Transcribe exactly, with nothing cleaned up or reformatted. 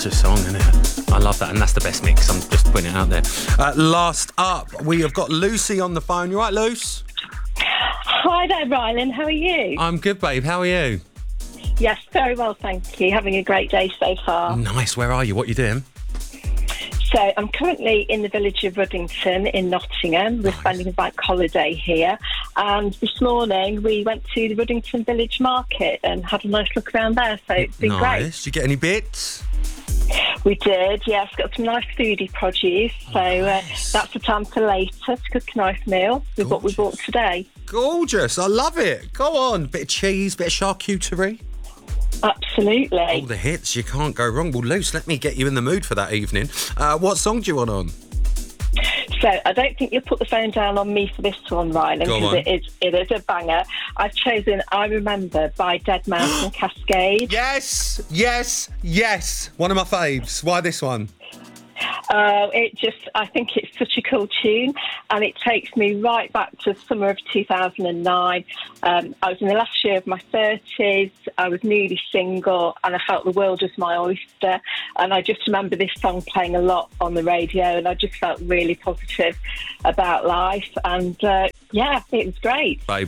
such a song, isn't it? I love that, and that's the best mix. I'm just putting it out there. Uh, last up, we have got Lucy on the phone. You right, Luce? Hi there, Rylan. How are you? I'm good, babe. How are you? Yes, very well, thank you. Having a great day so far. Nice. Where are you? What are you doing? So I'm currently in the village of Ruddington in Nottingham. We're Nice. spending a bank holiday here. And this morning we went to the Ruddington Village Market and had a nice look around there. So it's been Nice. Did you get any bits? great. We did, yes. Got some nice foodie produce. So Nice. uh, that's the time for later to cook a nice meal with what we bought today. Gorgeous. I love it. Go on. Bit of cheese, bit of charcuterie. Absolutely. All the hits. You can't go wrong. Well, Luce, let me get you in the mood for that evening. Uh, what song do you want on? So I don't think you'll put the phone down on me for this one, Rylan, Go because on. it is, it is a banger. I've chosen I Remember by Dead Mouse and Cascade. Yes, yes, yes. One of my faves. Why this one? Uh, it just, I think it's such a cool tune, and it takes me right back to summer of two thousand nine. Um, I was in the last year of my thirties. I was newly single, and I felt the world was my oyster. And I just remember this song playing a lot on the radio, and I just felt really positive about life. And uh, yeah, it was great. Babe,